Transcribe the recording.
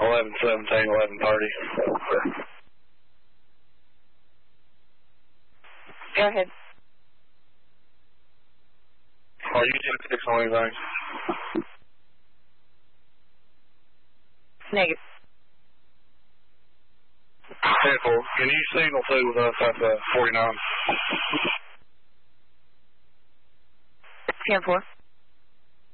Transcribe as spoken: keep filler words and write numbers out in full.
eleven seventeen, eleven thirty. Go ahead. Are you ten six on anything? Negative. ten four. Can you signal two with us at the forty-nine? ten four.